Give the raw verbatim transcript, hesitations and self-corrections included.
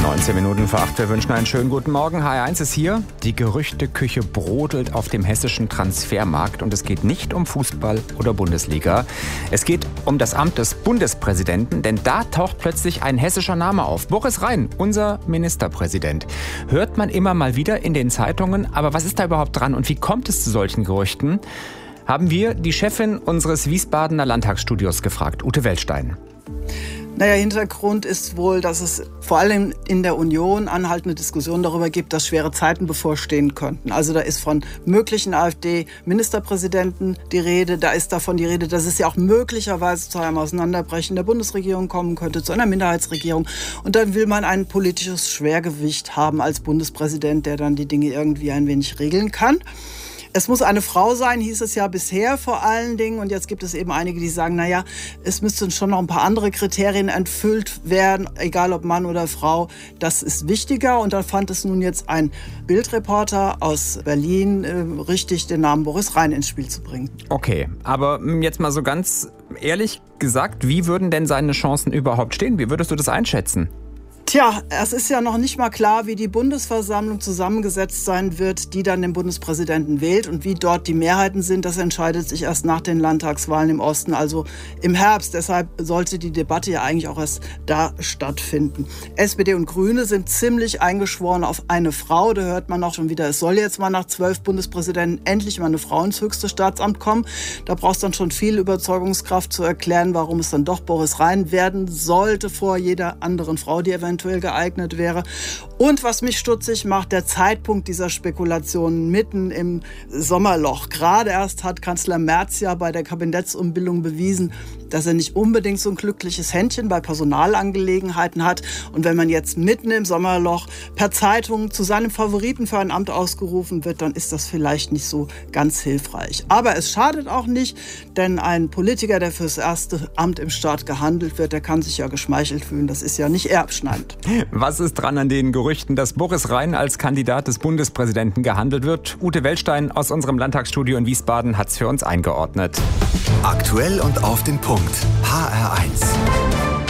neunzehn Minuten vor acht. Wir wünschen einen schönen guten Morgen. H R eins ist hier. Die Gerüchteküche brodelt auf dem hessischen Transfermarkt. Und es geht nicht um Fußball oder Bundesliga. Es geht um das Amt des Bundespräsidenten. Denn da taucht plötzlich ein hessischer Name auf. Boris Rhein, unser Ministerpräsident. Hört man immer mal wieder in den Zeitungen. Aber was ist da überhaupt dran? Und wie kommt es zu solchen Gerüchten? Haben wir die Chefin unseres Wiesbadener Landtagsstudios gefragt, Ute Weltstein. Naja, Hintergrund ist wohl, dass es vor allem in der Union anhaltende Diskussionen darüber gibt, dass schwere Zeiten bevorstehen könnten. Also da ist von möglichen AfD-Ministerpräsidenten die Rede, da ist davon die Rede, dass es ja auch möglicherweise zu einem Auseinanderbrechen der Bundesregierung kommen könnte, zu einer Minderheitsregierung. Und dann will man ein politisches Schwergewicht haben als Bundespräsident, der dann die Dinge irgendwie ein wenig regeln kann. Es muss eine Frau sein, hieß es ja bisher vor allen Dingen. Und jetzt gibt es eben einige, die sagen, naja, es müssten schon noch ein paar andere Kriterien erfüllt werden, egal ob Mann oder Frau. Das ist wichtiger. Und da fand es nun jetzt ein Bildreporter aus Berlin äh, richtig, den Namen Boris Rhein ins Spiel zu bringen. Okay, aber jetzt mal so ganz ehrlich gesagt, wie würden denn seine Chancen überhaupt stehen? Wie würdest du das einschätzen? Tja, es ist ja noch nicht mal klar, wie die Bundesversammlung zusammengesetzt sein wird, die dann den Bundespräsidenten wählt. Und wie dort die Mehrheiten sind, das entscheidet sich erst nach den Landtagswahlen im Osten, also im Herbst. Deshalb sollte die Debatte ja eigentlich auch erst da stattfinden. S P D und Grüne sind ziemlich eingeschworen auf eine Frau. Da hört man auch schon wieder, es soll jetzt mal nach zwölf Bundespräsidenten endlich mal eine Frau ins höchste Staatsamt kommen. Da brauchst du dann schon viel Überzeugungskraft zu erklären, warum es dann doch Boris Rhein werden sollte vor jeder anderen Frau, die eventuell geeignet wäre. Und was mich stutzig macht, der Zeitpunkt dieser Spekulationen mitten im Sommerloch. Gerade erst hat Kanzler Merz ja bei der Kabinettsumbildung bewiesen, dass er nicht unbedingt so ein glückliches Händchen bei Personalangelegenheiten hat. Und wenn man jetzt mitten im Sommerloch per Zeitung zu seinem Favoriten für ein Amt ausgerufen wird, dann ist das vielleicht nicht so ganz hilfreich. Aber es schadet auch nicht, denn ein Politiker, der fürs erste Amt im Staat gehandelt wird, der kann sich ja geschmeichelt fühlen. Das ist ja nicht erbschneidend. Was ist dran an den Gerüchten, dass Boris Rhein als Kandidat des Bundespräsidenten gehandelt wird? Ute Weltstein aus unserem Landtagsstudio in Wiesbaden hat es für uns eingeordnet. Aktuell und auf den Punkt. H R eins.